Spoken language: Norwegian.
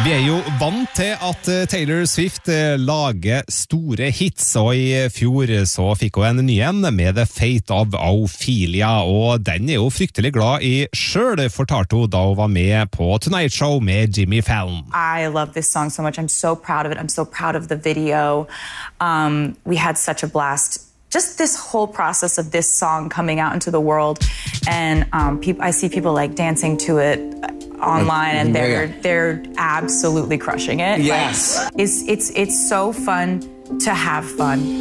Vi jo vant til at Taylor Swift lager store hits, og i fjor så fikk hun en ny en med The Fate of Ophelia, og den jo fryktelig glad i selv, fortalte hun da hun var med på Tonight Show med Jimmy Fallon. I love this song so much. I'm so proud of it. I'm so proud of the video. We had such a blast. Just this whole process of this song coming out into the world, and I see people like dancing to it online, and they're absolutely crushing it. Yes, like, it's so fun to have fun.